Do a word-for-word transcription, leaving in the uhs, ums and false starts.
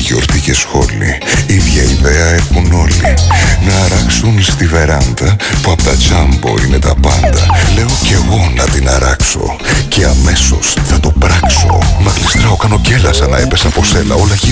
γιορτή και σχόλη. Ίδια ιδέα έχουν όλοι. Να αράξουν στη βεράντα που απ' τα τζάμπο είναι τα πάντα. Λέω κι εγώ να την αράξω και αμέσως θα το πράξω. Μα γλιστράω, κάνω κέλα σαν να έπεσα από σέλα. Όλα